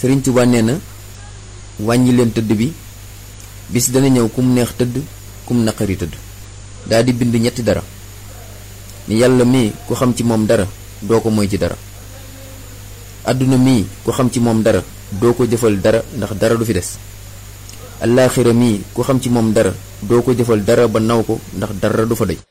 Sëriñ Tuubaa nee na wàññi leen tëdd bi, bis dana ñëw kum neex tëdd kum naqari tëdd. daa di bind ñetti dara ni yàlla mii ku xam ci moom dara doo ko moy ci dara, àdduna mii ku xam ci moom dara doo ko jëfal dara ndax dara du fi des, allaaxira mii ku xam ci moom dara doo ko jëfal dara ba naw ko ndax dara du fa dëj.